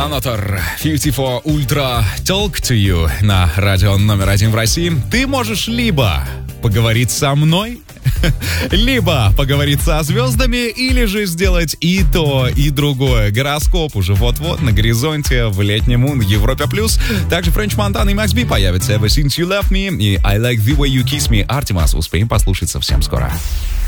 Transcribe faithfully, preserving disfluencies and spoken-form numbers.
Анотор пятьдесят четыре Ultra Talk to You на радио номер один в России. Ты можешь либо поговорить со мной, либо поговорить со звездами, или же сделать и то, и другое. Гороскоп уже вот-вот на горизонте в летнем Мун Европе плюс. Также Френч Монтана и Макс Би появятся Ever Since You Left Me и I Like The Way You Kiss Me. Артемас успеем послушать совсем скоро.